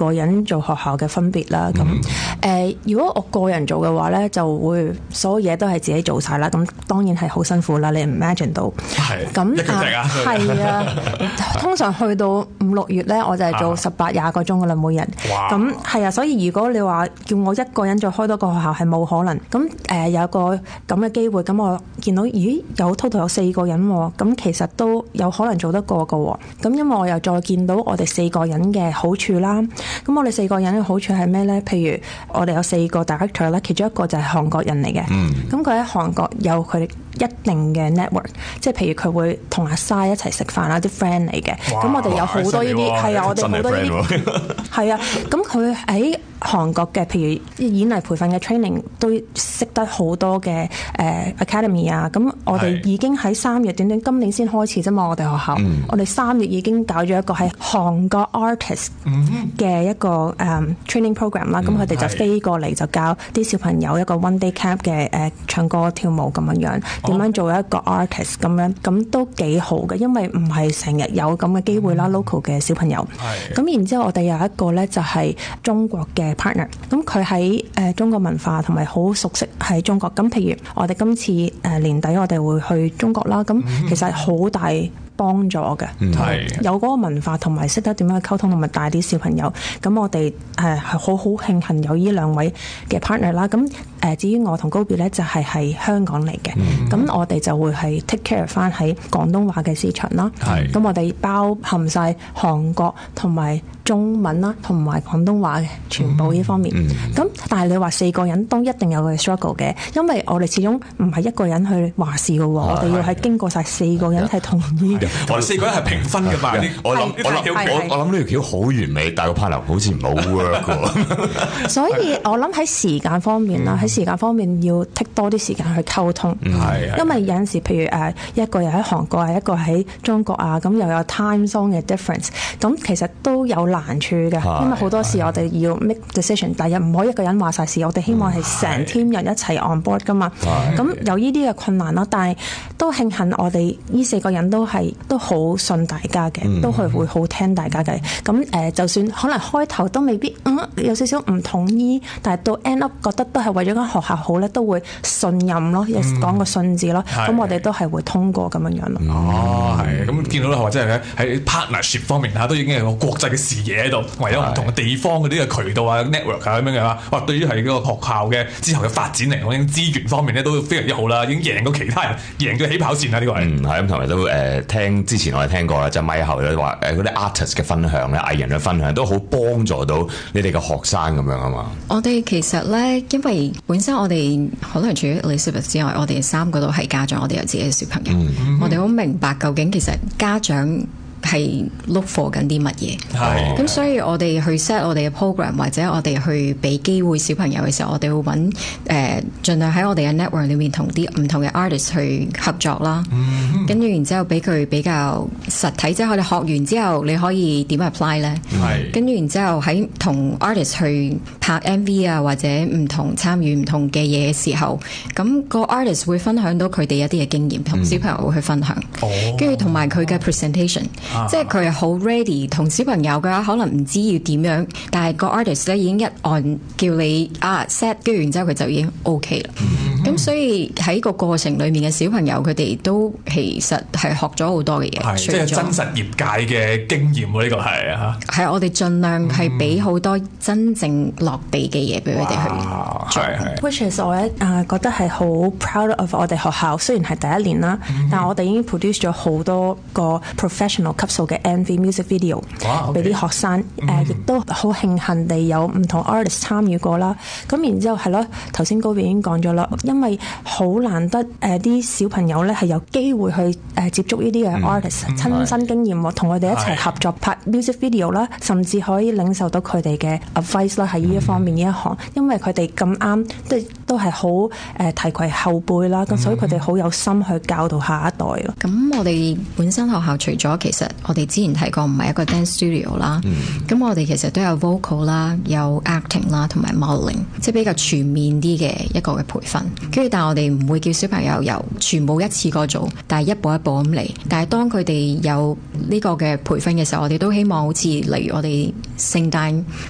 個人做學校嘅分別啦。咁如果我個人做嘅話咧，就會所有嘢都係自己做晒啦。咁當然係好辛苦啦，你 imagine 到。 係。 咁一腳踢啊！ 係啊，通常去到5-6月咧，我就係做18-20個鐘噶啦，每日。 哇！ 咁係啊，所以如果你話叫我一個人再開多個學校係冇可能。咁有個咁嘅機會，咁我見到咦有 total 有4個人喎，咁其實都有可能做得過㗎喎。咁因為我又再見到我哋4個人嘅好處啦。咁我哋4個人嘅好處係咩咧？譬如我哋有4個 director 啦，其中一個就係韓國人嚟嘅。咁佢喺韓國有佢哋一定嘅 network， 即係譬如佢會同阿 Sa 一齊食飯啦，啲 friend 嚟嘅。咁我哋有好多呢啲，係啊，我哋好多呢啲，係啊。咁佢喺韓國嘅，譬如演藝培訓嘅 training 都識得好多嘅academy 啊。咁我哋已經喺3月，短短今年先開始啫嘛。我哋學校，我哋3月已經搞咗一個係韓國 artist 嘅一個training program 啦。咁佢哋就飛過嚟就教啲小朋友一個 one day camp 嘅唱歌跳舞咁樣樣，點樣做一個 artist 咁樣，咁都幾好嘅，因為唔係成日有咁嘅機會啦。local 嘅小朋友，咁然之後我哋有一個咧就係中國嘅 partner， 咁佢喺中國文化同埋好熟悉喺中國。咁譬如我哋今次年底我哋會去中國啦，咁其實好大幫助嘅，有嗰個文化同埋識得點樣去溝通，同埋帶啲小朋友。咁我哋係好慶幸有呢2位嘅 partner 啦。咁至於我同高別咧就係香港嚟嘅，咁我哋就會係 take care 翻喺廣東話嘅市場啦。咁我哋包含晒韓國同埋中文啦，同埋廣東話嘅全部呢方面。咁但係你話4個人都一定有個 struggle 嘅，因為我哋始終唔係一個人去話事嘅喎，我哋要係經過晒4個人係同意。 我哋4個人係平分嘅嘛。我諗呢條橋好完美，但係個 partner 好似唔好 work 喎。 所以我諗喺時間方面啦，喺時間方面要 take 多啲時間去溝通。因為有陣時譬如一個又喺韓國，一個喺中國啊，咁又有 time zone 嘅 difference， 咁其實都有難處嘅。因為好多時我哋要 make decision， 但係唔可以一個人話晒事，我哋希望係成 team 人一齊 on board 噶嘛。咁有呢啲嘅困難啦，但係都慶幸我哋呢4個人都好信大家嘅，都係會好聽大家嘅。咁就算可能開頭都未必有少少唔同意，但係到 end up 覺得都係為咗間學校好咧，都會信任咯，講個信字咯。咁我哋都係會通過咁樣樣咯。 係咁見到啦，或者係喺 partnership 方面都已經有個國際嘅視野喺度，唯有唔同嘅地方嗰啲嘅渠道啊、network 啊咁樣嘅話，哇！對於係嗰個學校嘅之後嘅發展嚟講，已經資源方面咧都非常之好啦，已經贏過其他人，贏咗起跑線啦呢個係。 係咁，同埋都聽之前我哋聽過啦，就咪後咧話嗰啲 artist 嘅分享咧，藝人嘅分享都好幫助到你哋嘅學生咁樣啊嘛。 我哋其實咧，因為本身我哋可能除咗 Elizabeth 之外，我哋3個都係家長，我哋有自己嘅小朋友，我哋好明白究竟其實家長係 look for 緊啲乜嘢，咁所以我哋去 set 我哋嘅 program 或者我哋去俾機會小朋友嘅時候，我哋會揾盡量喺我哋嘅 network 裏面同啲唔同嘅 artist 去合作啦，跟住然之後俾佢比較實體，即係我哋學完之後你可以點 apply 咧，跟住然之後喺同 artist 去拍 MV 啊，或者唔同參與唔同嘅嘢嘅時候，咁個 artist 會分享到佢哋一啲嘅經驗，同小朋友會去分享，跟住同埋佢嘅 presentation。即係佢係好 ready 同小朋友嘅話，可能唔知要點樣，但係個 artist 咧已經一按叫你set， 跟住然之後佢就已經 OK 啦。咁所以喺個過程裏面嘅小朋友，佢哋都其實係學咗好多嘅嘢， 即係真實業界嘅經驗喎。呢個係啊， 係我哋盡量係俾好多真正落地嘅嘢俾佢哋去做。 Which is 我覺得係好 proud of 我哋學校，雖然係第1年啦，但係我哋已經 produce 咗好多個 professional級數嘅 MV music video 俾啲學生，亦都好慶幸地有唔同 artist 參與過啦。咁然之後係咯，頭先高邊已經講咗啦，因為好難得啲小朋友咧係有機會去接觸呢啲嘅 artist，親身經驗，同佢哋一齊合作拍 music video 啦，甚至可以領受到佢哋嘅 advice 啦，喺呢一方面呢一行，因為佢哋咁啱都係好提攜後輩啦，咁所以佢哋好有心去教導下一代咯。 咁我哋本身學校除咗其實我哋之前提過唔係一個 dance studio 啦，咁我哋其實都有 vocal 啦，有 acting 啦，同埋 modeling， 即係比較全面啲嘅一個嘅培訓。跟住但係我哋唔會叫小朋友由全部一次過做，但係一步一步咁嚟。但係當佢哋有呢個嘅培訓嘅時候，我哋都希望好似例如我哋聖誕